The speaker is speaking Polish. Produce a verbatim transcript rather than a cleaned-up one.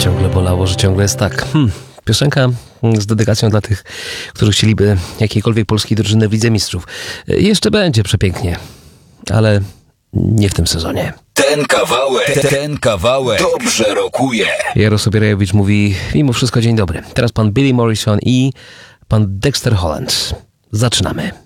ciągle bolało, że ciągle jest tak. Hmm. Piosenka z dedykacją dla tych, którzy chcieliby jakiejkolwiek polskiej drużyny w Lidze Mistrzów. Jeszcze będzie przepięknie, ale nie w tym sezonie. Ten kawałek, ten kawałek dobrze rokuje. Jarosław Jurajewicz mówi mimo wszystko dzień dobry. Teraz pan Billy Morrison i pan Dexter Holland. Zaczynamy.